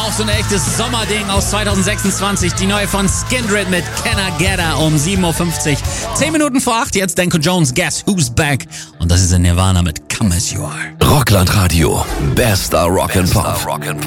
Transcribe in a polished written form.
Auch so ein echtes Sommerding aus 2026. Die neue von Skindred mit Can I Get Her um 7.50 Uhr. 10 Minuten vor 8, jetzt Danko Jones, Guess Who's Back. Und das ist in Nirvana mit Come As You Are. Rockland Radio. Bester Rock and Pop.